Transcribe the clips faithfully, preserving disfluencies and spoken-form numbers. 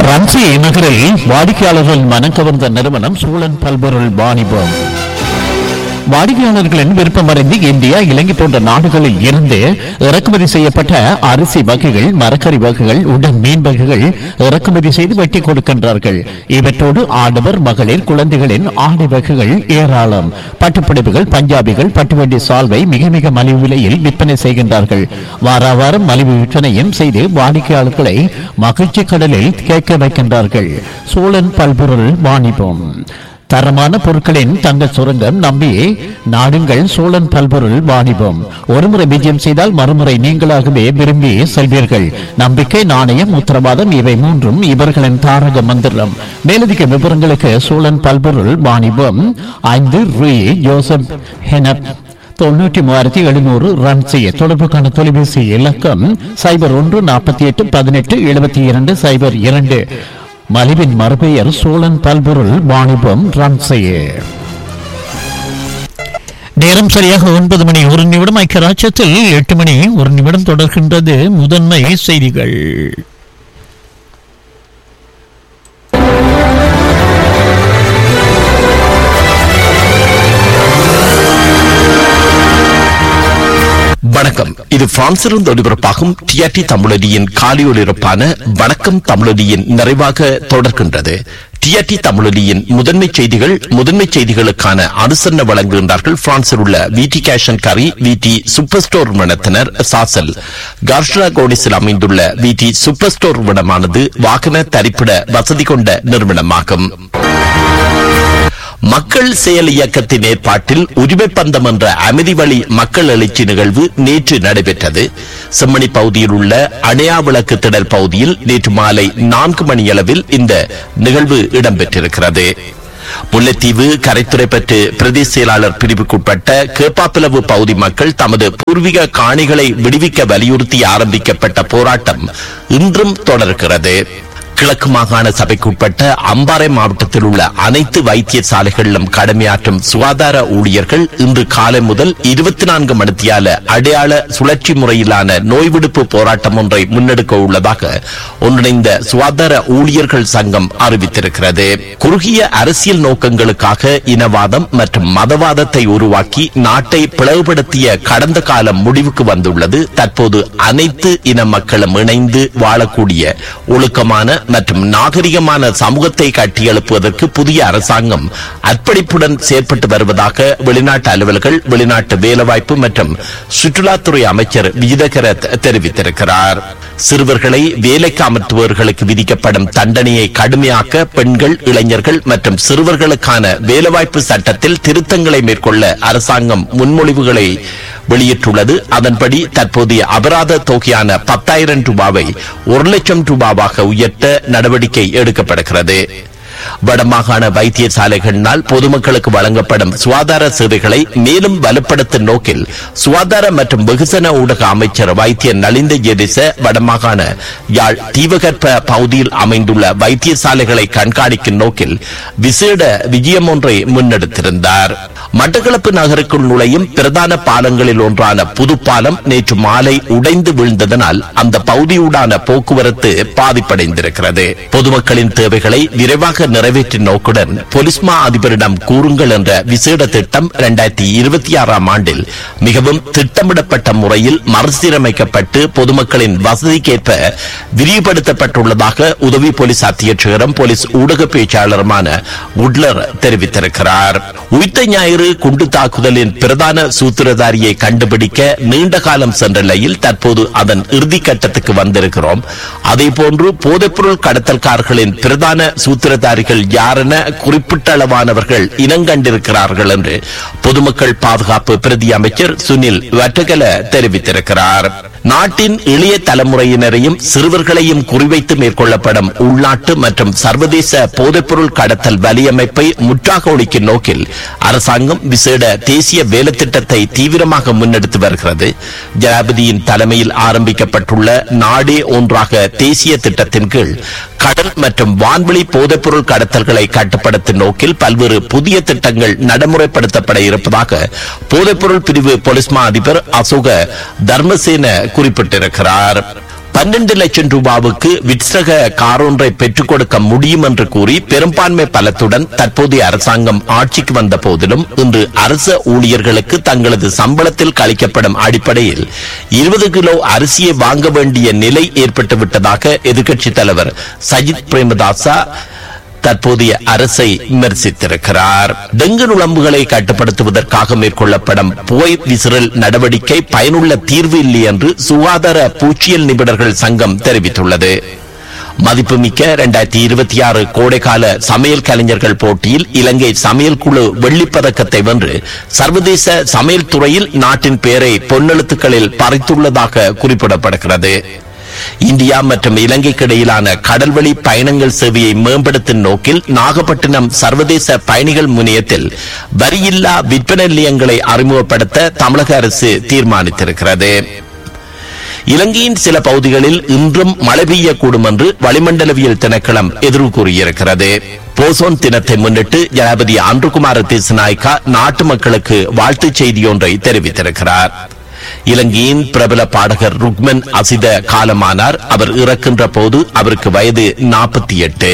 ரன்சி நகரில் வாடிக்கையாளர்கள் மனம் கவர்ந்த நிறுவனம் சூழன் பல்பொருள் வாணிபம். வாடிக்கையாளர்களின் விருப்பமறிந்து இந்தியா, இலங்கை போன்ற நாடுகளில் இருந்து இறக்குமதி செய்யப்பட்ட அரிசி வகைகள், மரக்கறி வகைகள், உடன் மீன் வகைகள் இறக்குமதி செய்து வெட்டி கொடுக்கின்றார்கள். இவற்றோடு ஆடவர், மகளிர், குழந்தைகளின் ஆடை வகைகள் ஏராளம். பட்டுப்புடவைகள், பஞ்சாபிகள், பட்டுவண்டி சால்வை மிக மிக மலிவு விலையில் விற்பனை செய்கின்றார்கள். வார வாரம் மலிவு விற்பனையும் செய்து வாடிக்கையாளர்களை மகிழ்ச்சி கடலில் கேட்க வைக்கின்றார்கள். சோழன் பல்பொருள் வாணிபம். தரமான பொருட்களின் தங்க சுரங்கம் நம்பி நாடுங்கள் சோழன் பல்பொருள் வாணிபம். ஒருமுறை விஜயம் செய்தால் மறுமுறை நீங்களாகவே விரும்பி செல்வீர்கள். நம்பிக்கை, நாணயம், உத்தரவாதம் இவை மூன்றும் இவர்களின் தாரக மந்திரம். மேலதிக விவரங்களுக்கு சோழன் பல்பொருள் வாணிபம் ஐந்து ரூ ஜோசப் ஹெனப் தொண்ணூற்றி மூவாயிரத்தி எழுநூறு ரன் செய்ய தொடர்புக்கான தொலைபேசி இலக்கம் சைபர் ஒன்று நாற்பத்தி எட்டு பதினெட்டு எழுபத்தி இரண்டு சைபர் இரண்டு. மலிவின் மறுபெயர் சோழன் பல்பொருள் வாணிபம் ரன் செய்ய. நேரம் சரியாக ஒன்பது மணி ஒரு நிமிடம். ஐக்கிய ராஜ்யத்தில் எட்டு மணி ஒரு நிமிடம். தொடர்கின்றது முதன்மை செய்திகள். வணக்கம். இது பிரான்சிலிருந்து ஒலிபரப்பாகும் டிஆர்டி தமிழொலியின் காலியொலிபரப்பான வணக்கம் தமிழொலியின் நிறைவாக தொடர்கின்றது. டிஆர்டி தமிழொலியின் முதன்மை செய்திகள். முதன்மை செய்திகளுக்கான அனுசரணை வழங்குகின்றார்கள் பிரான்சில் உள்ள விடி கேஷ் அண்ட் கரி, விடி சூப்பர் ஸ்டோர் நிறுவனத்தினர். சாசல் கார்ஷ்லா கோடிஸில் அமைந்துள்ள விடி சூப்பர் ஸ்டோர் நிறுவனமானது வாகன தரிப்பிட வசதி கொண்ட நிறுவனமாகும். மக்கள் செயல் இயக்கத்தின் ஏற்பாட்டில் உரிமை பந்தம் என்ற அமைதி வழி மக்கள் எழுச்சி நிகழ்வு நேற்று நடைபெற்றது. செம்மணி பகுதியில் உள்ள அணையா விளக்கு திடல் பகுதியில் நேற்று மாலை நான்கு மணியளவில் இந்த நிகழ்வு இடம்பெற்றிருக்கிறது. முல்லைத்தீவு கரைத்துறை பற்று பிரதேச செயலாளர் பிரிவுக்குட்பட்ட கேப்பாப்பிளவு பகுதி மக்கள் தமது பூர்வீக காணிகளை விடுவிக்க வலியுறுத்தி ஆரம்பிக்கப்பட்ட போராட்டம் இன்றும் தொடர்கிறது. கிழக்கு மாகாண சபைக்குட்பட்ட அம்பாறை மாவட்டத்தில் உள்ள அனைத்து வைத்தியசாலைகளிலும் கடமையாற்றும் சுகாதார ஊழியர்கள் இன்று காலை முதல் இருபத்தி நான்கு மணித்தியால அடையாள சுழற்சி முறையிலான நோய் விடுப்பு போராட்டம் ஒன்றை முன்னெடுக்க உள்ளதாக ஒன்றிணைந்த சுகாதார ஊழியர்கள் சங்கம் அறிவித்திருக்கிறது. குறுகிய அரசியல் நோக்கங்களுக்காக இனவாதம் மற்றும் மதவாதத்தை உருவாக்கி நாட்டை பிளவுபடுத்திய கடந்த காலம் முடிவுக்கு வந்துள்ளது. தற்போது அனைத்து இன மக்களும் இணைந்து வாழக்கூடிய ஒழுக்கமான மற்றும் நாகரிகமான சமூகத்தை கட்டியெழுப்புவதற்கு புதிய அரசாங்கம் அர்ப்பணிப்புடன் செயற்பட்டு வருவதாக வெளிநாட்டு அலுவலர்கள், வெளிநாட்டு வேலைவாய்ப்பு மற்றும் சுற்றுலாத்துறை அமைச்சர் விஜிதகர தெரிவித்திருக்கிறார். சிறுவர்களை வேலைக்கு அமர்த்துபவர்களுக்கு விதிக்கப்படும் தண்டனையை கடுமையாக்க பெண்கள், இளைஞர்கள் மற்றும் சிறுவர்களுக்கான வேலைவாய்ப்பு சட்டத்தில் திருத்தங்களை மேற்கொள்ள அரசாங்கம் முன்மொழிவுகளை வெளியிட்டுள்ளது. அதன்படி தற்போதைய அபராத தொகையான பத்தாயிரம் ரூபாவை ஒரு லட்சம் ரூபாவாக உயர்த்த நடவடிக்கை எடுக்கப்படுகிறது. வடமாகாண வைத்தியசாலைகளினால் பொதுமக்களுக்கு வழங்கப்படும் சுகாதார சேவைகளை மேலும் வலுப்படுத்தும் நோக்கில் சுகாதார மற்றும் வெகுஜன ஊடக அமைச்சர் வைத்தியர் நலிந்த ஜெதிச வடமாகாண யாழ் தீவகற்ப பகுதியில் அமைந்துள்ள வைத்தியசாலைகளை கண்காணிக்கும் நோக்கில் விசேட விஜயம் ஒன்றை முன்னெடுத்திருந்தார். மட்டக்களப்பு நகருக்குள் நுழையும் பிரதான பாலங்களில் ஒன்றான புதுப்பாலம் நேற்று மாலை உடைந்து வீழ்ந்ததனால் அந்த பகுதியூடான போக்குவரத்து பாதிப்படைந்திருக்கிறது. பொதுமக்களின் தேவைகளை விரைவாக நிறைவேற்றும் நோக்குடன் பொலிஸ்மா அதிபரிடம் கூறுங்கள் என்ற விசேட திட்டம் இரண்டாயிரத்தி இருபத்தி ஆறாம் ஆண்டில் மிகவும் திட்டமிடப்பட்ட முறையில் மறுசீரமைக்கப்பட்டு பொதுமக்களின் வசதிக்கேற்ப விரிவுபடுத்தப்பட்டுள்ளதாக உதவி போலீஸ் அத்தியட்சகரும் போலீஸ் ஊடக பேச்சாளருமான உட்லர் தெரிவித்திருக்கிறார். உயிர்த்த ஞாயிறு குண்டு தாக்குதலின் பிரதான சூத்திரதாரியை கண்டுபிடிக்க நீண்ட காலம் சென்ற நிலையில் தற்போது அதன் இறுதி கட்டத்துக்கு வந்திருக்கிறோம். அதே போன்று போதைப்பொருள் கடத்தல்காரர்களின் பிரதான சூத்திரதாரிகள் யாரென குறிப்பிட்ட அளவானவர்கள் இனங்கண்டிருக்கிறார்கள் என்று பொதுமக்கள் பாதுகாப்பு பிரதி அமைச்சர் சுனில் வட்டகல தெரிவித்திருக்கிறார். நாட்டின் இளைய தலைமுறையினரையும் சிறுவர்களையும் குறிவைத்து மேற்கொள்ளப்படும் உள்நாட்டு மற்றும் சர்வதேச போதைப்பொருள் கடத்தல் வலியமைப்பை முற்றாக ஒழிக்கும் நோக்கில் அரசாங்கம் விசேட தேசிய வேலை திட்டத்தை தீவிரமாக முன்னெடுத்து வருகிறது. ஜனாதிபதியின் தலைமையில் ஆரம்பிக்கப்பட்டுள்ள நாடே ஒன்றாக தேசிய திட்டத்தின் கீழ் கடல் மற்றும் வான்வெளி போதைப்பொருள் கடத்தல்களை கட்டுப்படுத்தும் நோக்கில் பல்வேறு புதிய திட்டங்கள் நடைமுறைப்படுத்தப்பட இருப்பதாக போதைப்பொருள் பிரிவு போலீஸ் மா அதிபர் அசோக தர்மசேன குறிப்பிட்டிருக்கிறார். பன்னெண்டு லட்சம் ரூபாவுக்கு விற்சக காரொன்றை பெற்றுக் கொடுக்க முடியும் என்று கூறி பெரும்பான்மை பலத்துடன் தற்போதைய அரசாங்கம் ஆட்சிக்கு வந்த போதிலும் இன்று அரசு ஊழியர்களுக்கு தங்களது சம்பளத்தில் கழிக்கப்படும் அடிப்படையில் இருபது கிலோ அரிசியை வாங்க வேண்டிய நிலை ஏற்பட்டுவிட்டதாக எதிர்க்கட்சித் தலைவர் சஜித் பிரேமதாசா தற்போதைய அரசை விமர்சித்திருக்கிறார். டெங்கு நுளம்புகளை கட்டுப்படுத்துவதற்காக மேற்கொள்ளப்படும் புகை விசிறல் நடவடிக்கை பயனுள்ள தீர்வு இல்லை என்று சுகாதார பூச்சியல் நிபுணர்கள் சங்கம் தெரிவித்துள்ளது. மதிப்புமிக்க இரண்டாயிரத்தி இருபத்தி ஆறு கோடைக்கால சமையல் கலைஞர்கள் போட்டியில் இலங்கை சமையல் குழு வெள்ளிப்பதக்கத்தை வென்று சர்வதேச சமையல் துறையில் நாட்டின் பெயரை பொன்னெழுத்துக்களில் பறித்துள்ளதாக குறிப்பிடப்படுகிறது. இந்தியா மற்றும் இலங்கைக்கு இடையிலான கடல்வழி பயணங்கள் சேவையை மேம்படுத்தும் நோக்கில் நாகப்பட்டினம் சர்வதேச பயணிகள் முனையத்தில் வரியில்லா விற்பனை நிலையங்களை அறிமுகப்படுத்த தமிழக அரசு தீர்மானித்திருக்கிறது. இலங்கையின் சில பகுதிகளில் இன்றும் மழை பெய்யக்கூடும் என்று வளிமண்டலவியல் திணைக்களம் எதிர்வு கூறியிருக்கிறது. போசோன் தினத்தை முன்னிட்டு ஜனாதிபதி அன்ருகுமார திசுநாயக்கா நாட்டு மக்களுக்கு வாழ்த்துச் செய்தி ஒன்றை தெரிவித்திருக்கிறார். இலங்கையின் பிரபல பாடகர் ருக்மன் அசித காலமானார். அவர் இறக்கின்ற போது அவருக்கு வயது நாற்பத்தி எட்டு.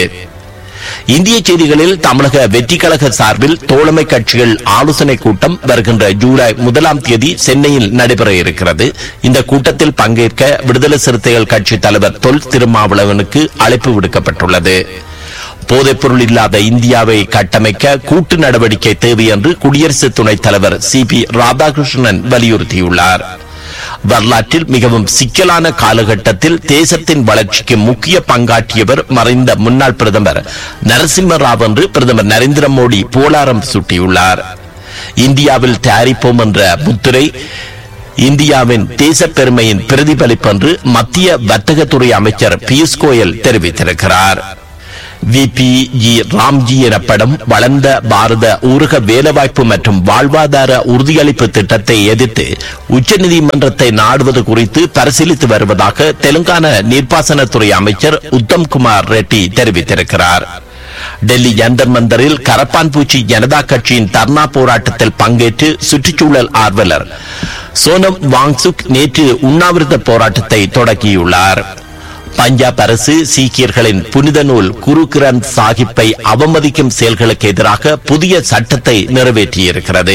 இந்திய செய்திகளில் தமிழக வெற்றி கழக சார்பில் தோழமை கட்சிகள் ஆலோசனை கூட்டம் வருகின்ற ஜூலை முதலாம் தேதி சென்னையில் நடைபெற இருக்கிறது. இந்த கூட்டத்தில் பங்கேற்க விடுதலை சிறுத்தைகள் கட்சி தலைவர் தொல் திருமாவளவனுக்கு அழைப்பு விடுக்கப்பட்டுள்ளது. போதைப்பொருள் இல்லாத இந்தியாவை கட்டமைக்க கூட்டு நடவடிக்கை தேவை என்று குடியரசு துணைத் தலைவர் சி பி ராதாகிருஷ்ணன் வலியுறுத்தியுள்ளார். வரலாற்றில் மிகவும் சிக்கலான காலகட்டத்தில் தேசத்தின் வளர்ச்சிக்கு முக்கிய பங்காற்றியவர் மறைந்த முன்னாள் பிரதமர் நரசிம்ம ராவ் என்று பிரதமர் நரேந்திர மோடி புகழாரம் சூட்டியுள்ளார். இந்தியாவில் தயாரிப்போம் என்ற முத்திரை இந்தியாவின் தேச பெருமையின் பிரதிபலிப்பு என்று மத்திய வர்த்தகத்துறை அமைச்சர் பியூஷ் கோயல் தெரிவித்திருக்கிறார். வி பி ஜி ராம்ஜி எனப்படும் வளர்ந்த பாரத ஊரக வேலைவாய்ப்பு மற்றும் வாழ்வாதார உறுதியளிப்பு திட்டத்தை எதிர்த்து உச்சநீதிமன்றத்தை நாடுவது குறித்து பரிசீலித்து வருவதாக தெலுங்கானா நீர்ப்பாசனத்துறை அமைச்சர் உத்தம் குமார் ரெட்டி தெரிவித்திருக்கிறார். டெல்லி ஜந்தர் மந்தரில் கரப்பான்பூச்சி ஜனதா கட்சியின் தர்ணா போராட்டத்தில் பங்கேற்று சுற்றுச்சூழல் ஆர்வலர் சோனம் வாங்சுக் நேற்று உண்ணாவிரத போராட்டத்தை தொடங்கியுள்ளார். பஞ்சாப் அரசு சீக்கியர்களின் புனித நூல் குரு கிரந்த் சாஹிப்பை அவமதிக்கும் செயல்களுக்கு எதிராக புதிய சட்டத்தை நிறைவேற்றியிருக்கிறது.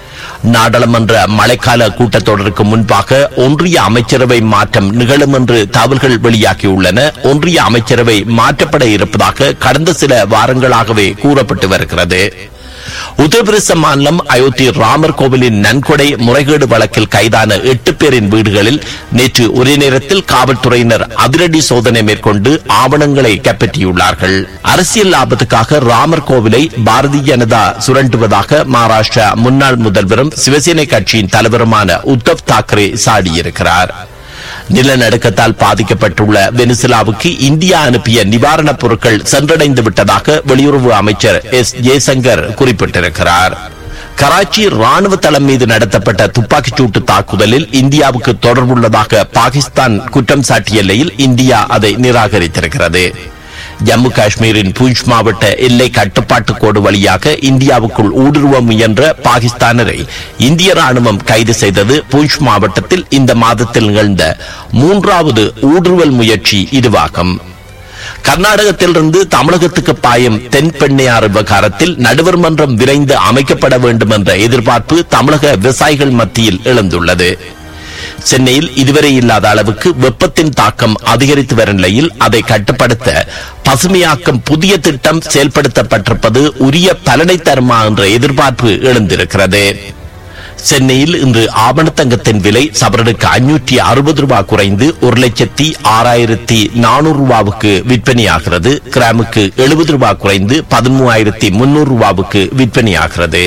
நாடாளுமன்ற மழைக்கால கூட்டத்தொடருக்கு முன்பாக ஒன்றிய அமைச்சரவை மாற்றம் நிகழும் என்று தகவல்கள் வெளியாகியுள்ளன. ஒன்றிய அமைச்சரவை மாற்றப்பட இருப்பதாக கடந்த சில வாரங்களாகவே கூறப்பட்டு வருகிறது. உத்தரப்பிரதேச மாநிலம் அயோத்தி ராமர் கோவிலின் நன்கொடை முறைகேடு வழக்கில் கைதான எட்டு பேரின் வீடுகளில் நேற்று ஒரே நேரத்தில் காவல்துறையினர் அதிரடி சோதனை மேற்கொண்டு ஆவணங்களை கைப்பற்றியுள்ளார்கள். அரசியல் லாபத்துக்காக ராமர் கோவிலை பாரதிய ஜனதா சுரண்டுவதாக மகாராஷ்டிரா முன்னாள் முதல்வரும் சிவசேனை கட்சியின் தலைவருமான உத்தவ் தாக்கரே சாடியிருக்கிறார். நிலநடுக்கத்தால் பாதிக்கப்பட்டுள்ள வெனிசுலாவுக்கு இந்தியா அனுப்பிய நிவாரணப் பொருட்கள் சென்றடைந்து விட்டதாக வெளியுறவு அமைச்சர் எஸ் ஜெய்சங்கர் குறிப்பிட்டிருக்கிறார். கராச்சி ராணுவ தளம் மீது நடத்தப்பட்ட துப்பாக்கிச் சூட்டு தாக்குதலில் இந்தியாவுக்கு தொடர்புள்ளதாக பாகிஸ்தான் குற்றம் சாட்டிய நிலையில் இந்தியா அதை நிராகரித்திருக்கிறது. ஜம்மு காஷ்மீரின் பூஞ்ச் மாவட்ட எல்லை கட்டுப்பாட்டு கோடு வழியாக இந்தியாவுக்குள் ஊடுருவ முயன்ற பாகிஸ்தானரை இந்திய ராணுவம் கைது செய்தது. பூஞ்ச் மாவட்டத்தில் இந்த மாதத்தில் நிகழ்ந்த மூன்றாவது ஊடுருவல் முயற்சி இதுவாகும். கர்நாடகத்திலிருந்து தமிழகத்துக்கு பாயும் தென்பெண்ணையாறு விவகாரத்தில் நடுவர் மன்றம் விரைந்து அமைக்கப்பட வேண்டும் என்ற எதிர்பார்ப்பு தமிழக விவசாயிகள் மத்தியில் எழுந்துள்ளது. சென்னையில் இதுவரை இல்லாத அளவுக்கு வெப்பத்தின் தாக்கம் அதிகரித்து வரும் நிலையில் அதை கட்டுப்படுத்த பசுமையாக்கும் புதிய திட்டம் செயல்படுத்தப்பட்டிருப்பது உரிய பலனை தருமா என்ற எதிர்பார்ப்பு எழுந்திருக்கிறது. சென்னையில் இன்று ஆவணத்தங்கத்தின் விலை சவரனுக்கு ஐநூற்றி அறுபது ரூபாய் குறைந்து ஒரு லட்சத்தி ஆறாயிரத்தி நானூறு ரூபாவுக்கு விற்பனையாகிறது. கிராமுக்கு எழுபது ரூபாய் குறைந்து பதிமூவாயிரத்தி முன்னூறு ரூபாவுக்கு விற்பனையாகிறது.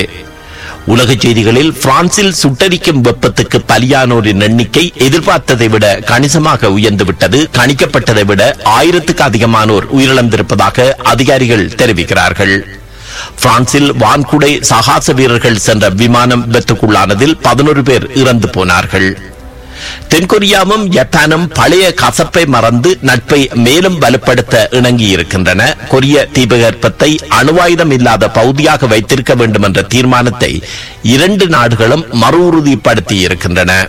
உலக செய்திகளில் பிரான்சில் சுட்டரிக்கும் வெப்பத்துக்கு பலியானோரின் எண்ணிக்கை எதிர்பார்த்ததை விட கணிசமாக உயர்ந்துவிட்டது. கணிக்கப்பட்டதை விட ஆயிரத்துக்கு அதிகமானோர் உயிரிழந்திருப்பதாக அதிகாரிகள் தெரிவிக்கிறார்கள். பிரான்சில் வான்குடை சாகச வீரர்கள் சென்ற விமானம் விபத்துக்குள்ளானதில் பதினொரு பேர் இறந்து போனார்கள். தென்கொரியாவும் ஜப்பானும் பழைய கசப்பை மறந்து நட்பை மேலும் வலுப்படுத்த இணங்கியிருக்கின்றன. கொரிய தீபகற்பத்தை அணுவாயுதம் இல்லாத பகுதியாக வைத்திருக்க வேண்டும் என்ற தீர்மானத்தை இரண்டு நாடுகளும் மறு உறுதிப்படுத்தி இருக்கின்றன.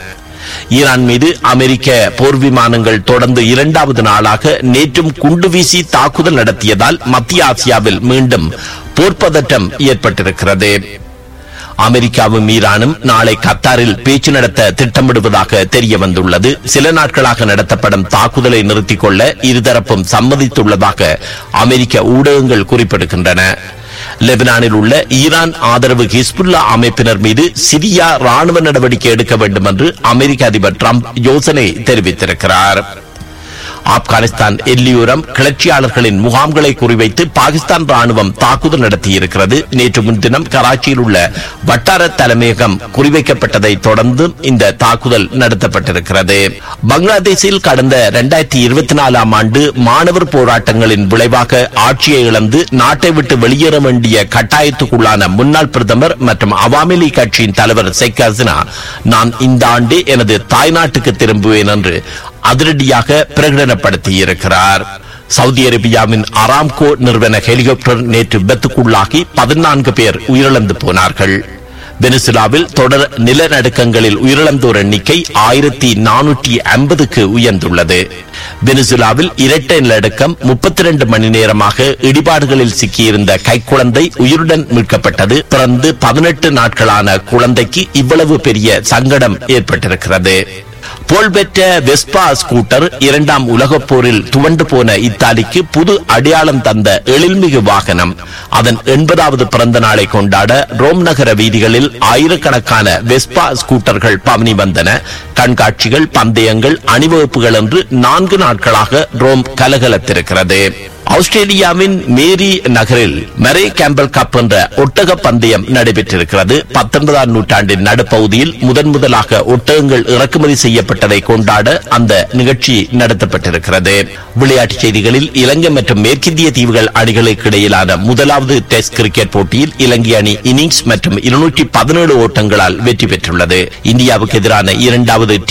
ஈரான் மீது அமெரிக்க போர் விமானங்கள் தொடர்ந்து இரண்டாவது நாளாக நேற்றும் குண்டுவீசி தாக்குதல் நடத்தியதால் மத்திய ஆசியாவில் மீண்டும் போர்ப்பதட்டம் ஏற்பட்டிருக்கிறது. அமெரிக்காவும் ஈரானும் நாளை கத்தாரில் பேச்சு நடத்த திட்டமிடுவதாக தெரிய வந்துள்ளது. சில நாட்களாக நடத்தப்படும் தாக்குதலை நிறுத்திக் கொள்ள இருதரப்பும் சம்மதித்துள்ளதாக அமெரிக்க ஊடகங்கள் குறிப்பிடுகின்றன. லெபனானில் உள்ள ஈரான் ஆதரவு ஹிஸ்புல்லா அமைப்பினர் மீது சிரியா ராணுவ நடவடிக்கை எடுக்க வேண்டும் என்று அமெரிக்க அதிபர் டிரம்ப் யோசனை தெரிவித்திருக்கிறார். ஆப்கானிஸ்தான் எல்லையோரம் கிளர்ச்சியாளர்களின் முகாம்களை குறிவைத்து பாகிஸ்தான் ராணுவம் தாக்குதல் நடத்தியிருக்கிறது. நேற்று முன்தினம் கராச்சியில் உள்ள வட்டார தலைமையகம் குறிவைக்கப்பட்டதை தொடர்ந்து இந்த தாக்குதல் நடத்தப்பட்டிருக்கிறது. பங்களாதேஷில் கடந்த இரண்டாயிரத்தி இருபத்தி நாலாம் ஆண்டு மாணவர் போராட்டங்களின் விளைவாக ஆட்சியை இழந்து நாட்டை விட்டு வெளியேற வேண்டிய கட்டாயத்துக்குள்ளான முன்னாள் பிரதமர் மற்றும் அவாமி லீக் கட்சியின் தலைவர் ஷேக் ஹசீனா, நான் இந்த ஆண்டே எனது தாய்நாட்டுக்கு திரும்புவேன் என்று அதிரடியாக பிரகடனப்படுத்தியிருக்கிறார். சவுதி அரேபியாவின் அராம்கோ நிறுவன ஹெலிகாப்டர் நேற்று விபத்துக்குள்ளாகி பதினான்கு பேர் உயிரிழந்து போனார்கள். வெனிசுலாவில் தொடர் நிலநடுக்கங்களில் உயிரிழந்தோர் எண்ணிக்கை ஆயிரத்தி நானூற்றி ஐம்பதுக்கு உயர்ந்துள்ளது. வெனிசுலாவில் இரட்டை நிலநடுக்கம் முப்பத்தி இரண்டு மணி நேரமாக இடிபாடுகளில் சிக்கியிருந்த கைக்குழந்தை உயிருடன் மீட்கப்பட்டது. பிறந்து பதினெட்டு நாட்களான குழந்தைக்கு இவ்வளவு பெரிய சங்கடம் ஏற்பட்டிருக்கிறது. புகழ்பெற்ற வெஸ்பா ஸ்கூட்டர் இரண்டாம் உலகப் போரில் துவண்டு போன இத்தாலிக்கு புது அடையாளம் தந்த எழில்மிகு வாகனம். அதன் எண்பதாவது பிறந்த நாளை கொண்டாட ரோம் நகர வீதிகளில் ஆயிரக்கணக்கான வெஸ்பா ஸ்கூட்டர்கள் பவனி வந்தன. கண்காட்சிகள், பந்தயங்கள், அணிவகுப்புகள் என்று நான்கு நாட்களாக ரோம் கலகலத்திருக்கிறது. ஆஸ்திரேலியாவின் மேரி நகரில் மெரே கேம்பல் கப் என்ற ஒட்டக பந்தயம் நடைபெற்றிருக்கிறது. பத்தொன்பதாம் நூற்றாண்டின் நடுப்பகுதியில் முதன் முதலாக ஒட்டகங்கள் இறக்குமதி செய்யப்பட்டதை கொண்டாட அந்த நிகழ்ச்சி நடத்தப்பட்டிருக்கிறது. விளையாட்டுச் செய்திகளில் இலங்கை மற்றும் மேற்கிந்திய தீவுகள் அணிகளுக்கு இடையிலான முதலாவது டெஸ்ட் கிரிக்கெட் போட்டியில் இலங்கை அணி இன்னிங்ஸ் மற்றும் இருநூற்றி பதினேழு ஓட்டங்களால் வெற்றி பெற்றுள்ளது. இந்தியாவுக்கு எதிரான இரண்டாவது